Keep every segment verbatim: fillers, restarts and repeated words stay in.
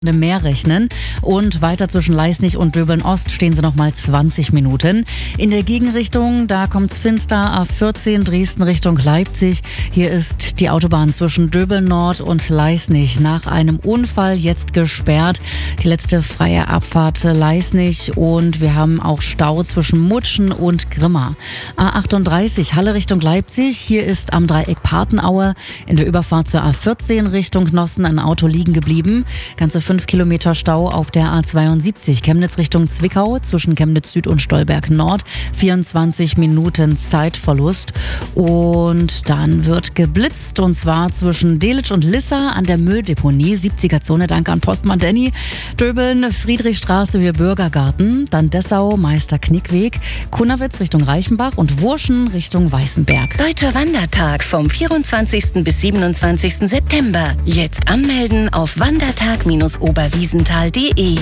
Mehr rechnen und weiter zwischen Leisnig und Döbeln-Ost stehen sie nochmal zwanzig Minuten. In der Gegenrichtung, da kommt's finster, A vierzehn Dresden Richtung Leipzig. Hier ist die Autobahn zwischen Döbeln-Nord und Leisnig nach einem Unfall jetzt gesperrt. Die letzte freie Abfahrt Leisnig und wir haben auch Stau zwischen Mutschen und Grimma. A achtunddreißig Halle Richtung Leipzig. Hier ist am Dreieck Patenaue in der Überfahrt zur A vierzehn Richtung Nossen ein Auto liegen geblieben. Ganze fünf Kilometer Stau auf der A zweiundsiebzig Chemnitz Richtung Zwickau zwischen Chemnitz Süd und Stolberg Nord. vierundzwanzig Minuten Zeitverlust. Und dann wird geblitzt und zwar zwischen Delitzsch und Lissa an der Mülldeponie. siebziger Zone, danke an Postmann Danny. Döbeln, Friedrichstraße, Höhe Bürgergarten. Dann Dessau, Meister Knickweg. Kunnawitz Richtung Reichenbach und Wurschen Richtung Weißenberg. Deutscher Wandertag vom vierundzwanzigsten bis siebenundzwanzigsten September. Jetzt anmelden auf wandertag oberwiesenthal punkt de.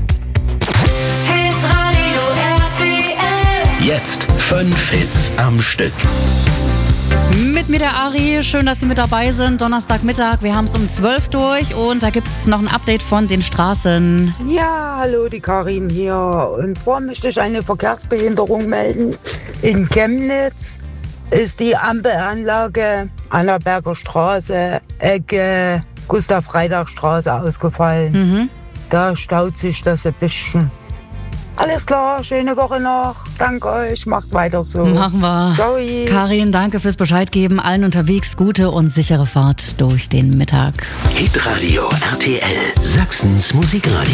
Hitradio R T L. Jetzt fünf Hits am Stück. Mit mir der Ari, schön, dass Sie mit dabei sind. Donnerstagmittag, wir haben es um zwölf durch und da gibt es noch ein Update von den Straßen. Ja, hallo, die Karin hier. Und zwar möchte ich eine Verkehrsbehinderung melden. In Chemnitz ist die Ampelanlage an der Berger Straße, Ecke Gustav-Freitag-Straße ausgefallen. Mhm. Da staut sich das ein bisschen. Alles klar, schöne Woche noch. Danke euch, macht weiter so. Machen wir. Ciao. Karin, danke fürs Bescheid geben. Allen unterwegs gute und sichere Fahrt durch den Mittag. Hitradio R T L, Sachsens Musikradio.